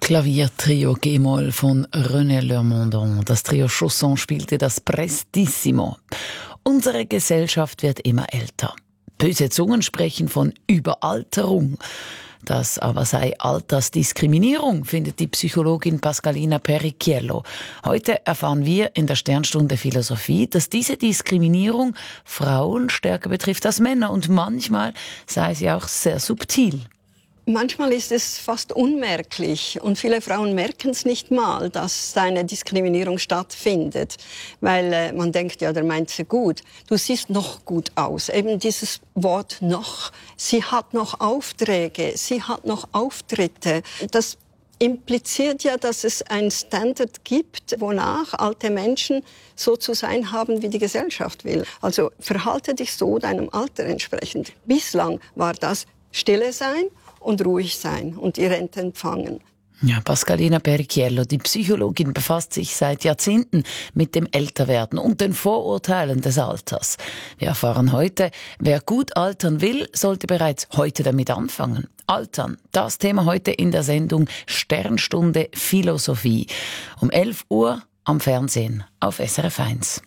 Klaviertrio G-Moll von René Lermondon. Das Trio Chausson spielte das Prestissimo. Unsere Gesellschaft wird immer älter. Böse Zungen sprechen von Überalterung. Das aber sei Altersdiskriminierung, findet die Psychologin Pascalina Pericchiello. Heute erfahren wir in der Sternstunde Philosophie, dass diese Diskriminierung Frauen stärker betrifft als Männer und manchmal sei sie auch sehr subtil. Manchmal ist es fast unmerklich und viele Frauen merken es nicht mal, dass eine Diskriminierung stattfindet, weil man denkt, ja, der meint sie gut. Du siehst noch gut aus. Eben dieses Wort noch. Sie hat noch Aufträge, sie hat noch Auftritte. Das impliziert ja, dass es ein Standard gibt, wonach alte Menschen so zu sein haben, wie die Gesellschaft will. Also verhalte dich so deinem Alter entsprechend. Bislang war das Stille sein und ruhig sein und die Rente empfangen. Ja, Pascalina Pericchiello, die Psychologin, befasst sich seit Jahrzehnten mit dem Älterwerden und den Vorurteilen des Alters. Wir erfahren heute, wer gut altern will, sollte bereits heute damit anfangen. Altern, das Thema heute in der Sendung Sternstunde Philosophie. Um 11 Uhr am Fernsehen auf SRF 1.